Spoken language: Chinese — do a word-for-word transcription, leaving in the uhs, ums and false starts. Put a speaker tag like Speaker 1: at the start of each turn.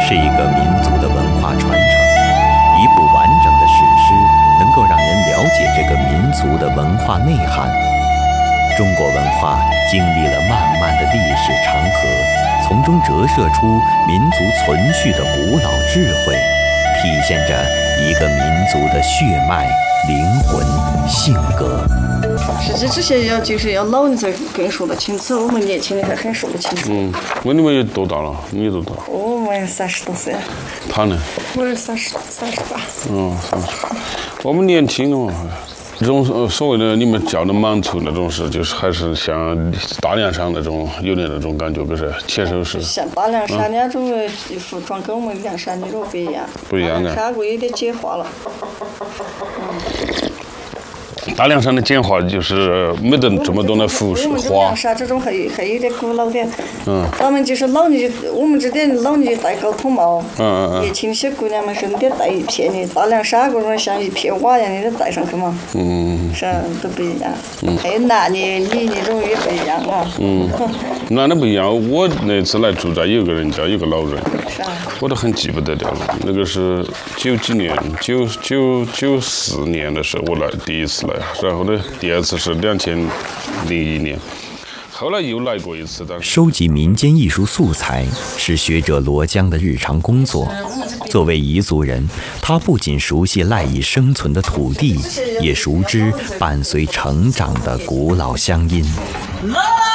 Speaker 1: 是一个民族的文化传承。一部完整的史诗能够让人了解这个民族的文化内涵。中国文化经历了漫漫的历史长河，从中折射出民族存续的古老智慧，体现着一个民族的血脉、灵魂、性格。
Speaker 2: 实际这些要就是要老人才更说得清楚，我们年轻人还很说不清楚。
Speaker 3: 嗯，那你们有多大了？你有多大？
Speaker 2: 我们三十多岁。
Speaker 3: 他呢？
Speaker 2: 我是三十三十八。
Speaker 3: 嗯，三十。我们年轻了嘛。这种所谓的你们叫的满族那种是，就是还是像大凉山那种有点那种感觉，不是？切手是。
Speaker 2: 像大凉山那种服装跟我们凉山那种不一样。
Speaker 3: 不一样的。
Speaker 2: 山国有点简化了。
Speaker 3: 嗯。大凉山的简化就是没得这么多的服饰花。
Speaker 2: 凉山这种还还有点古老点。嗯。咱们就是老年，我们这点老年戴高筒帽。嗯嗯嗯。年轻些姑娘们是得戴一片的，大凉山这种像一片瓦一样的戴上去嘛。嗯。是都不一样。嗯。还有男的、女的这种也不一样啊。
Speaker 3: 嗯。男的不一样，我那次来住在有个人家，有个老人。
Speaker 2: 是啊。
Speaker 3: 我都很记不得了了，那个是九几年，九九九四年的时候我来第一次来。然后呢，第二次是两千零一年，后来又来过一次。但
Speaker 1: 收集民间艺术素材是学者罗江的日常工作。作为彝族人，他不仅熟悉赖以生存的土地，也熟知伴随成长的古老乡音。